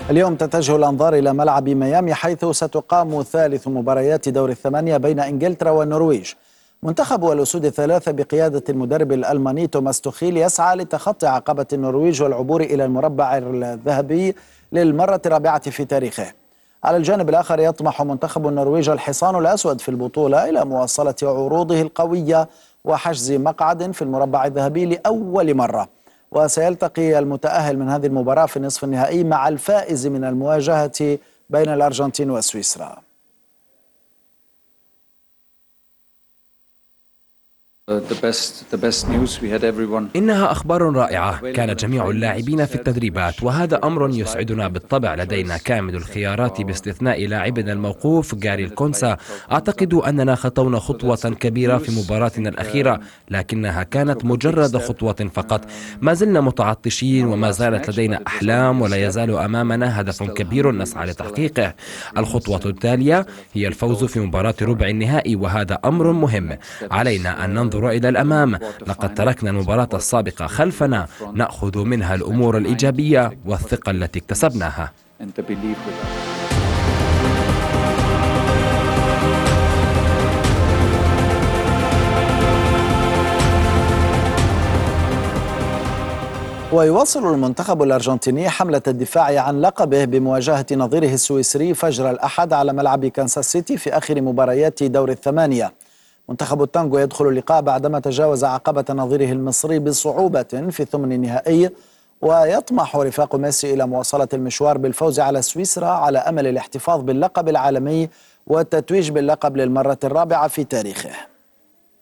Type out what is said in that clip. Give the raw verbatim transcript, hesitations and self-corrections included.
اليوم تتجه الأنظار إلى ملعب ميامي حيث ستقام ثالث مباريات دور الثمانية بين إنجلترا والنرويج. منتخب الأسود الثلاثة بقيادة المدرب الألماني توماس توخيل يسعى لتخطي عقبة النرويج والعبور إلى المربع الذهبي للمرة الرابعة في تاريخه. على الجانب الآخر يطمح منتخب النرويج الحصان الأسود في البطولة إلى مواصلة عروضه القوية وحجز مقعد في المربع الذهبي لأول مرة، وسيلتقي المتأهل من هذه المباراة في النصف النهائي مع الفائز من المواجهة بين الأرجنتين وسويسرا. The best, the best news. We had everyone. إنها أخبار رائعة. كان جميع اللاعبين في التدريبات وهذا أمر يسعدنا بالطبع. لدينا كامل الخيارات باستثناء لاعبنا الموقوف غاري الكونسا. أعتقد أننا خطونا خطوة كبيرة في مباراتنا الأخيرة، لكنها كانت مجرد خطوة فقط. ما زلنا متعطشين وما زالت لدينا أحلام ولا يزال أمامنا هدف كبير نسعى لتحقيقه. الخطوة التالية هي الفوز في مباراة ربع النهائي وهذا أمر مهم. علينا أن ننظر إلى الأمام. لقد تركنا المباراة السابقة خلفنا، نأخذ منها الأمور الإيجابية والثقة التي اكتسبناها. ويواصل المنتخب الأرجنتيني حملة الدفاع عن لقبه بمواجهة نظيره السويسري فجر الأحد على ملعب كانساس سيتي في آخر مباريات دور الثمانية. منتخب التانغو يدخل اللقاء بعدما تجاوز عقبة نظيره المصري بصعوبة في الثمن النهائي، ويطمح رفاق ميسي إلى مواصلة المشوار بالفوز على سويسرا على أمل الاحتفاظ باللقب العالمي والتتويج باللقب للمرة الرابعة في تاريخه.